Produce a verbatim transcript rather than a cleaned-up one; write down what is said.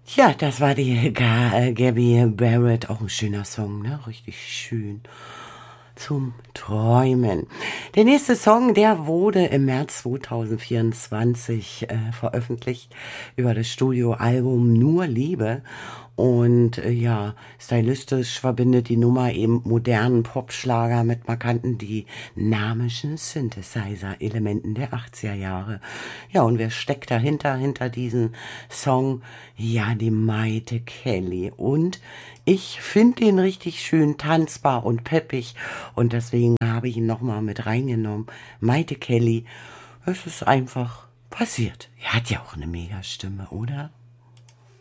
Ja, das war die Ga äh, Gabby Barrett, auch ein schöner Song, ne? Richtig schön zum Träumen. Der nächste Song, der wurde im März zweitausendvierundzwanzig äh, veröffentlicht über das Studioalbum Nur Liebe. Und äh, ja, stylistisch verbindet die Nummer eben modernen Popschlager mit markanten dynamischen Synthesizer-Elementen der achtziger Jahre. Ja, und wer steckt dahinter, hinter diesem Song? Ja, die Maite Kelly. Und ich finde ihn richtig schön tanzbar und peppig und deswegen habe ich ihn nochmal mit reingenommen. Maite Kelly, es ist einfach passiert. Er hat ja auch eine Mega-Stimme, oder?